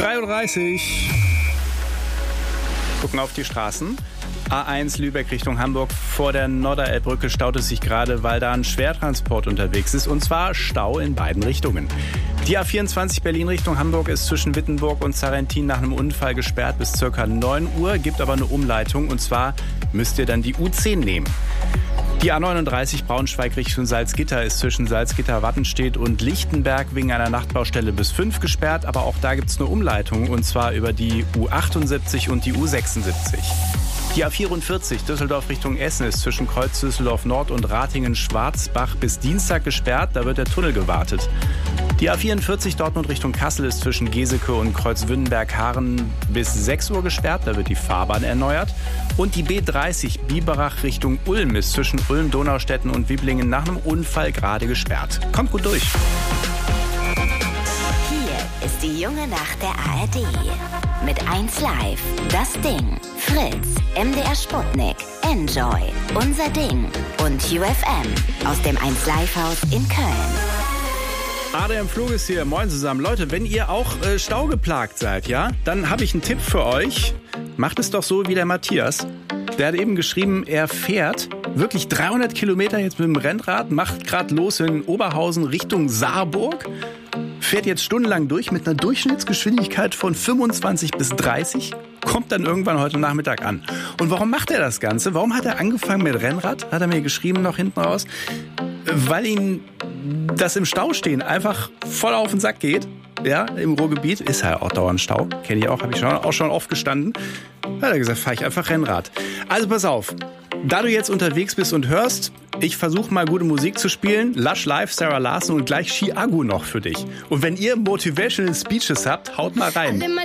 3:30 Uhr. Gucken auf die Straßen. A1 Lübeck Richtung Hamburg. Vor der Nordderelbbrücke staut es sich gerade, weil da ein Schwertransport unterwegs ist. Und zwar Stau in beiden Richtungen. Die A24 Berlin Richtung Hamburg ist zwischen Wittenburg und Sarrentin nach einem Unfall gesperrt bis ca. 9 Uhr. Gibt aber eine Umleitung. Und zwar müsst ihr dann die U10 nehmen. Die A39 Braunschweig Richtung Salzgitter ist zwischen Salzgitter-Wattenstedt und Lichtenberg wegen einer Nachtbaustelle bis 5 gesperrt. Aber auch da gibt es eine Umleitung, und zwar über die U78 und die U76. Die A44 Düsseldorf Richtung Essen ist zwischen Kreuz Düsseldorf Nord und Ratingen-Schwarzbach bis Dienstag gesperrt. Da wird der Tunnel gewartet. Die A44 Dortmund Richtung Kassel ist zwischen Geseke und Kreuzwünnenberg-Haaren bis 6 Uhr gesperrt. Da wird die Fahrbahn erneuert. Und die B30 Biberach Richtung Ulm ist zwischen Ulm, Donaustetten und Wiblingen nach einem Unfall gerade gesperrt. Kommt gut durch. Hier ist die junge Nacht der ARD. Mit 1Live, Das Ding, Fritz, MDR Sputnik, Enjoy, Unser Ding und UFM aus dem 1Live-Haus in Köln. Adrian Flug ist hier. Moin zusammen. Leute, wenn ihr auch staugeplagt seid, ja, dann habe ich einen Tipp für euch. Macht es doch so wie der Matthias. Der hat eben geschrieben, er fährt wirklich 300 Kilometer jetzt mit dem Rennrad, macht gerade los in Oberhausen Richtung Saarburg, fährt jetzt stundenlang durch mit einer Durchschnittsgeschwindigkeit von 25 bis 30, kommt dann irgendwann heute Nachmittag an. Und warum macht er das Ganze? Warum hat er angefangen mit Rennrad? Hat er mir geschrieben noch hinten raus. Weil ihn das im Stau stehen einfach voll auf den Sack geht. Ja, im Ruhrgebiet ist ja auch dauernd Stau. Kenne ich auch, habe ich auch schon oft gestanden. Da hat er gesagt, fahre ich einfach Rennrad. Also pass auf, da du jetzt unterwegs bist und hörst, ich versuche mal gute Musik zu spielen. Lush Live, Sarah Larson und gleich Chiago noch für dich. Und wenn ihr Motivational Speeches habt, haut mal rein.